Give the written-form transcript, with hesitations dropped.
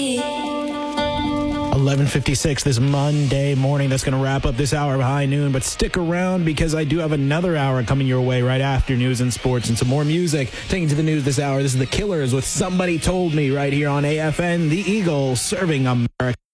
11:56 this Monday morning. That's going to wrap up this hour of High Noon. But stick around because I do have another hour coming your way right after news and sports and some more music. Taking to the news this hour, this is The Killers with Somebody Told Me right here on AFN, The Eagle, serving America.